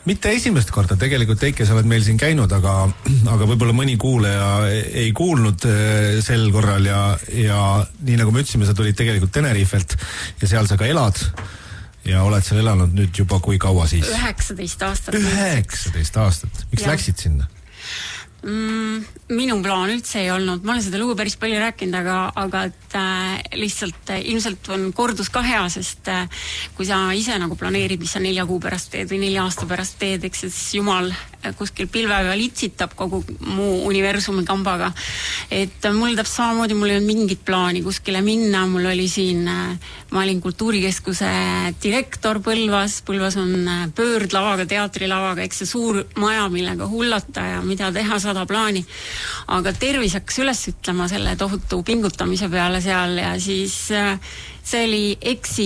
Mitte esimest korda, tegelikult Eike, sa oled meil siin käinud, aga võib-olla mõni kuulaja ei kuulnud sel korral ja nii nagu me ütlesime, sa tulid tegelikult Tenerifelt ja seal sa ka elad ja oled seal elanud nüüd juba kui kaua siis? 19 aastat. 19 aastat. Miks läksid sinna? Minu plaan üldse ei olnud, ma olen seda lugu päris palju rääkinud, aga et lihtsalt ilmselt on kordus ka hea, sest kui sa ise nagu planeerid, mis sa 4 kuu pärast teed või 4 aasta pärast teed, eks siis Jumal kuskil pilve peal itsitab kogu muu universumi kambaga. Et mul täpselt samamoodi, mul ei olnud mingit plaani kuskile minna, mul oli siin, ma olin kultuurikeskuse direktor Põlvas on pöördlavaga, teatrilavaga, eks see suur maja, millega hullata ja mida teha 100 plaani, aga tervis hakkas üles ütlema selle tohutu pingutamise peale seal ja siis see oli eksi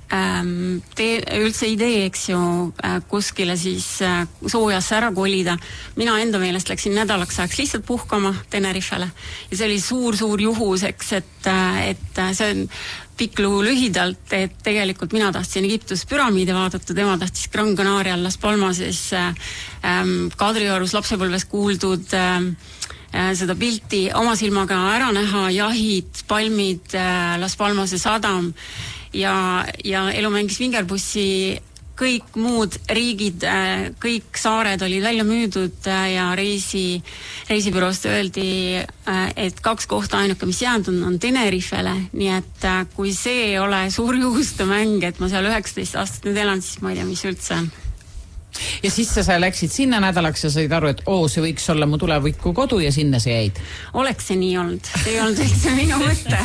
üldse idee, eks ju, kuskile siis soojasse ära kolida. Mina enda meelest läksin nädalaks ajaks lihtsalt puhkama Tenerifele ja see oli suur juhus, eks, et see on pikk lugu lühidalt, et tegelikult mina tahtsin Egiptus püramiide vaadata, tema tahtis Gran Canarial Las Palmases Kadriorus lapsepõlves kuuldud seda pilti oma silmaga ära näha, jahid, palmid, Las Palmase sadam ja elu mängis vingerbussi, kõik muud riigid, kõik saared olid välja müüdud ja reisibüroost öeldi, et 2 kohta ainuke, mis jäänud on Tenerifele, nii et kui see ei ole suur juhustemäng, et ma seal 19 aastat nüüd elan, siis ma ei tea, mis üldse on. Ja siis sa läksid sinna nädalaks ja said aru, et see võiks olla mu tuleviku kodu ja sinna sa jäid. Oleks see nii olnud. See ei olnud üldse minu mõte.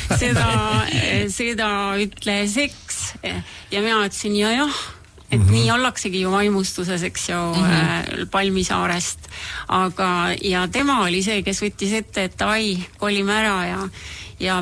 Seda ütles eks. Ja mina ütlesin jah, et nii ollaksegi ju vaimustuses, eks ju, Palmisaarest. Ja tema oli see, kes võttis ette, et kolime ära ja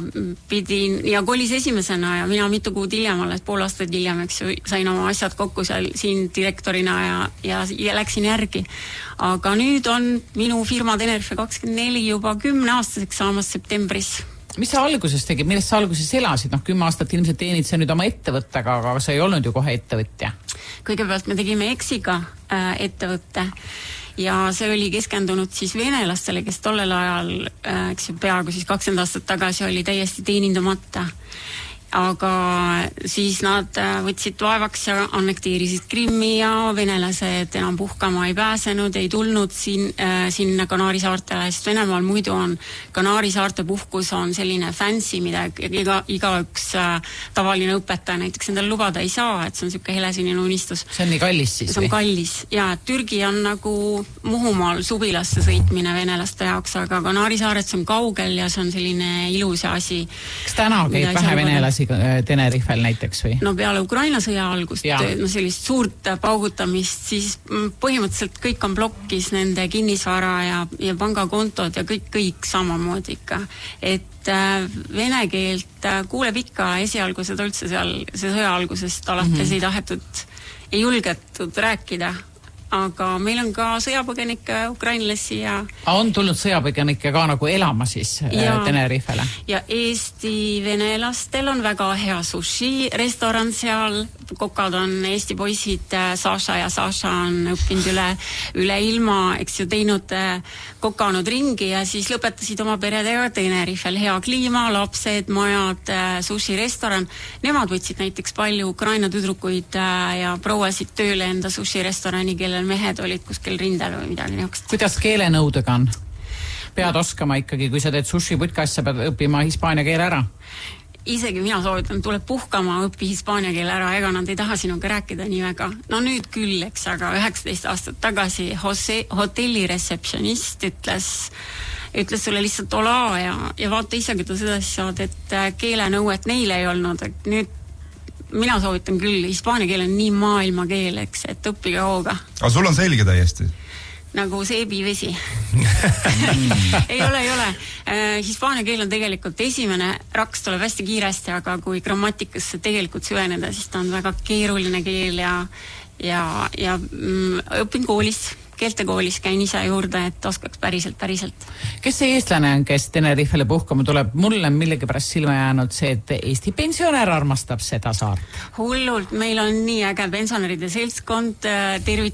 kolis esimesena ja mina mitu kuud hiljem, alles pool aastat hiljem, eks ju, sain oma asjad kokku siin direktorina ja läksin järgi. Aga nüüd on minu firma Tenerife 24 juba 10 aastaseks saamas septembris. Mis sa alguses tegid? Millest sa alguses elasid? 10 aastat ilmselt teenid sa nüüd oma ettevõttega, aga sa ei olnud ju kohe ettevõtja. Kõigepealt me tegime Eksiga ettevõtte. Ja see oli keskendunud siis venelastele, kes tollel ajal, eks ju, peaaegu siis 20 aastat tagasi oli täiesti teenindamata. Aga siis nad võtsid vaevaks ja annekteerisid Krimmi ja venelased enam puhkama ei pääsenud, ei tulnud sinna Kanaari saartele, sest Venemaal muidu on Kanaari saarte puhkus on selline fancy, mida igaüks tavaline õpetaja näiteks endale lubada ei saa, et see on selline helesinine unistus. See on nii kallis siis? See on kallis ja Türgi on nagu Muhumaal suvilasse sõitmine venelaste jaoks, aga Kanaari saared see on kaugel ja see on selline ilus asi. Kas täna käib vähe venelasi Tenerifel näiteks või? No peale Ukraina sõja algust, sellist suurt paugutamist, siis põhimõtteliselt kõik on blokkis nende kinnisvara ja pangakontod ja kõik samamoodi ikka. Et vene keelt kuuleb ikka esialgu seda üldse seal, see sõja algusest alates ei julgetud rääkida. Aga meil on ka sõjapõgenikke ukrainlasi ja... On tulnud sõjapõgenikke ka nagu elama siis Tenerifele? Ja Eesti venelastel on väga hea sushi restoran seal, kokad on Eesti poisid, Saša ja Saša on õppinud üle ilma, eks ju, teinud kokanud ringi ja siis lõpetasid oma peredega Tenerifel. Hea kliima, lapsed, majad, sushi restoran. Nemad võtsid näiteks palju Ukraina tüdrukuid ja prouasid tööle enda sushi restorani, kellel mehed olid kuskil rindel või midagi niisugust. Kuidas keelenõudega on? Pead oskama ikkagi, kui sa teed sushi putkast, sa pead õppima hispaania keele ära? Isegi mina soovitan, tuleb puhkama, õppi hispaania keele ära, ega nad ei taha sinuga rääkida nii väga. No nüüd küll, eks, aga 19 aastat tagasi hotelli receptionist ütles sulle lihtsalt ola ja vaata ise, kui ta seda saad, et keelenõuet neile ei olnud, et nüüd mina soovitan küll, hispaania keel on nii maailma keel, eks, et õppige hooga. Aga sul on selge täiesti? Nagu seebivesi. ei ole. Hispaania keel on tegelikult esimene raks tuleb hästi kiiresti, aga kui grammatikasse tegelikult süveneda, siis ta on väga keeruline keel ja õpin koolis, keeltekoolis käin ise juurde, et oskaks päriselt. Kes see eestlane on, kes Tenerifele puhkama tuleb? Mulle on millegipärast silma jäänud see, et Eesti pensionär armastab seda saart. Hullult, meil on nii äge pensionäride seltskond,